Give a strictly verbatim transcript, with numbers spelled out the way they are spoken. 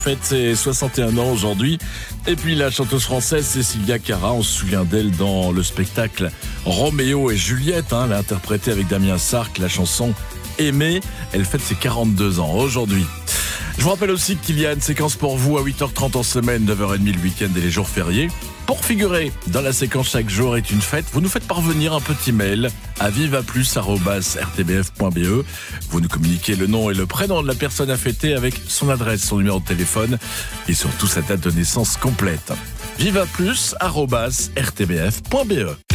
Fête ses soixante et un ans aujourd'hui. Et puis la chanteuse française Cécilia Cara, on se souvient d'elle dans le spectacle Roméo et Juliette. Hein, elle a interprété avec Damien Sark la chanson Aimée. Elle fête ses quarante-deux ans aujourd'hui. Je vous rappelle aussi qu'il y a une séquence pour vous à huit heures trente en semaine, neuf heures trente le week-end et les jours fériés. Pour figurer dans la séquence Chaque jour est une fête, vous nous faites parvenir un petit mail à vivaplus arobase r t b f point b e. Vous nous communiquez le nom et le prénom de la personne à fêter avec son adresse, son numéro de téléphone et surtout sa date de naissance complète. vivaplus arobase r t b f point b e.